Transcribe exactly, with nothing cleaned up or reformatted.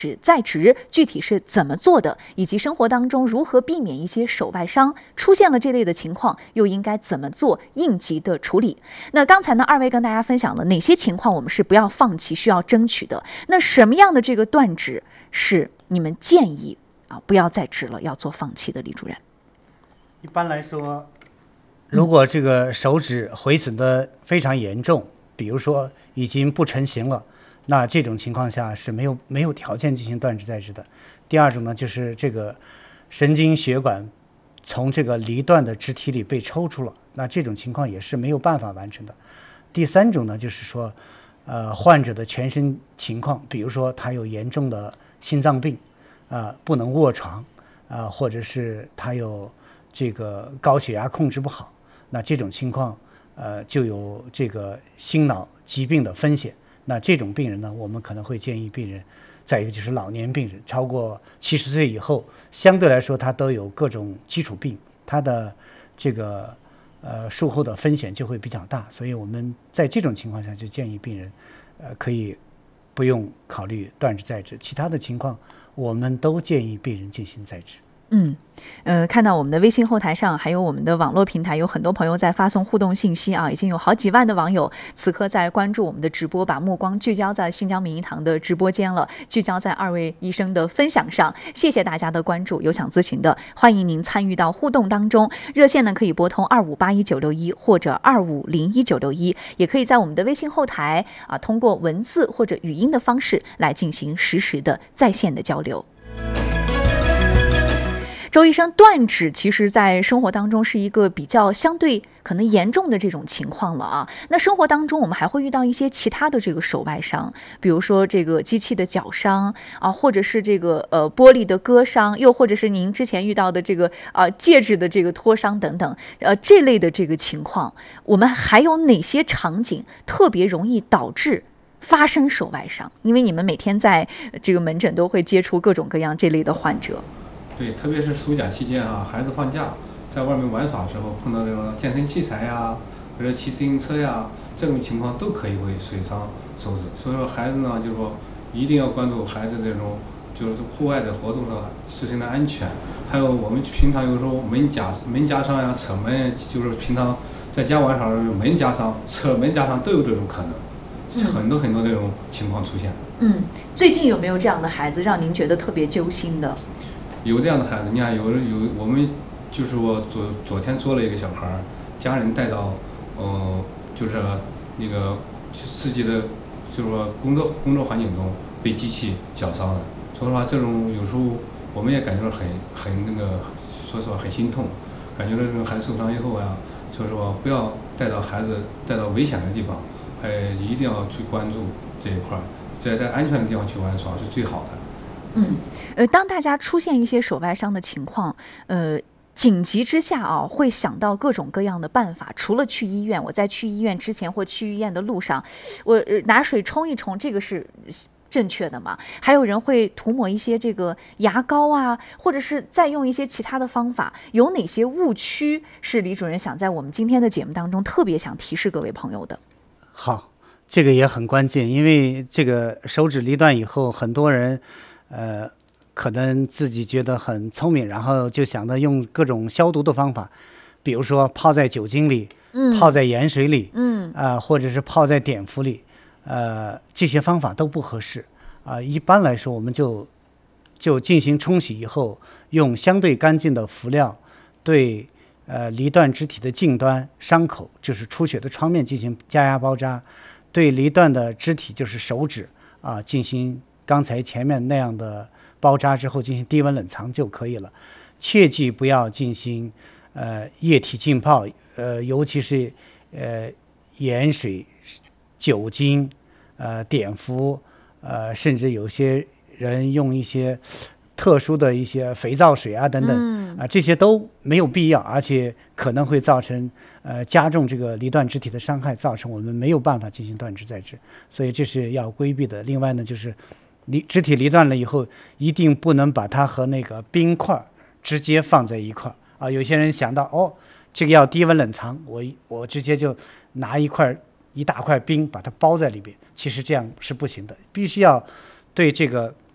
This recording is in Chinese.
在职具体是怎么做的，以及生活当中如何避免一些手外伤，出现了这类的情况又应该怎么做应急的处理。那刚才呢，二位跟大家分享了哪些情况我们是不要放弃需要争取的，那什么样的这个断指是你们建议啊不要再指了要做放弃的？李主任， 一般来说，如果这个手指毁损的非常严重，比如说已经不成形了，那这种情况下是没有没有条件进行断指再指的。第二种呢，就是这个神经血管从这个离断的肢体里被抽出了，那这种情况也是没有办法完成的。第三种呢，就是说，呃，患者的全身情况，比如说他有严重的心脏病，啊、呃，不能卧床，啊、呃，或者是他有这个高血压控制不好，那这种情况，呃，就有这个心脑疾病的风险。那这种病人呢，我们可能会建议病人，再一个就是老年病人，超过七十岁以后，相对来说他都有各种基础病，他的这个呃术后的风险就会比较大，所以我们在这种情况下就建议病人，呃可以不用考虑断指再指，其他的情况我们都建议病人进行再指。 嗯，呃，看到我们的微信后台上，还有我们的网络平台，有很多朋友在发送互动信息啊，已经有好几万的网友此刻在关注我们的直播，把目光聚焦在新疆名医堂的直播间了，聚焦在二位医生的分享上。谢谢大家的关注，有想咨询的，欢迎您参与到互动当中。热线呢可以拨通二五八一九六一或者二五零一九六一，也可以在我们的微信后台啊，通过文字或者语音的方式来进行实时的在线的交流。周医生，断指其实在生活当中是一个比较相对可能严重的这种情况了啊。那生活当中我们还会遇到一些其他的这个手外伤，比如说这个机器的绞伤啊，或者是这个呃玻璃的割伤，又或者是您之前遇到的这个啊、呃、戒指的这个脱伤等等，呃这类的这个情况，我们还有哪些场景特别容易导致发生手外伤？因为你们每天在这个门诊都会接触各种各样这类的患者。 对，特别是暑假期间啊，孩子放假，在外面玩耍的时候碰到这种健身器材呀，或者骑自行车呀，这种情况都可以会损伤手指。所以说孩子呢，就是说一定要关注孩子这种就是户外的活动上自身的安全。还有我们平常有时候门夹门夹伤呀、扯门，就是平常在家玩耍的时候门夹伤、扯门夹伤都有这种可能，嗯、很多很多这种情况出现。 嗯，最近有没有这样的孩子让您觉得特别揪心的？ 有这样的孩子，你看有有我们就是我昨昨天做了一个小孩，家人带到，呃，就是那个刺激的，就是说工作工作环境中被机器绞伤了。说实话，这种有时候我们也感觉到很很那个，说实话很心痛，感觉到这种孩子受伤以后啊，就是说不要带到孩子带到危险的地方，还一定要去关注这一块，在在安全的地方去玩耍是最好的。 嗯，呃，当大家出现一些手外伤的情况，呃，紧急之下啊，会想到各种各样的办法。除了去医院，我在去医院之前或去医院的路上，我、呃、拿水冲一冲，这个是正确的吗？还有人会涂抹一些这个牙膏啊，或者是再用一些其他的方法。有哪些误区是李主任想在我们今天的节目当中特别想提示各位朋友的？ 好，这个也很关键，因为这个手指离断以后，很多人。呃，可能自己觉得很聪明，然后就想着用各种消毒的方法，比如说泡在酒精里，嗯、泡在盐水里，嗯，啊、呃，或者是泡在碘伏里，呃，这些方法都不合适啊、呃。一般来说，我们就就进行冲洗以后，用相对干净的敷料对呃离断肢体的近端伤口，就是出血的创面进行加压包扎，对离断的肢体就是手指啊、呃、进行。刚才前面那样的包扎之后进行低温冷藏就可以了，切记不要进行呃液体浸泡，呃尤其是呃盐水、酒精、呃碘伏，呃甚至有些人用一些特殊的一些肥皂水啊等等，啊、呃、这些都没有必要，而且可能会造成呃加重这个离断肢体的伤害，造成我们没有办法进行断指再指，所以这是要规避的。另外呢，就是离肢体离断了以后，一定不能把它和那个冰块直接放在一块啊。有些人想到哦，这个要低温冷藏，我我直接就拿一块一大块冰把它包在里边，其实这样是不行的，必须要对这个